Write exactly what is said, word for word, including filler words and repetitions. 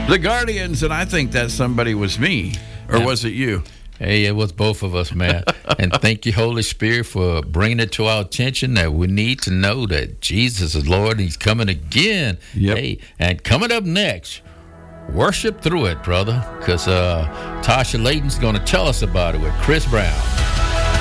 The Guardians, and I think that somebody was me. Or Yeah. was it you? Hey, it was both of us, man. And thank you, Holy Spirit, for bringing it to our attention that we need to know that Jesus is Lord and He's coming again. Yep. Hey, and coming up next, worship through it, brother, because uh, Tasha Layton's going to tell us about it with Chris Brown.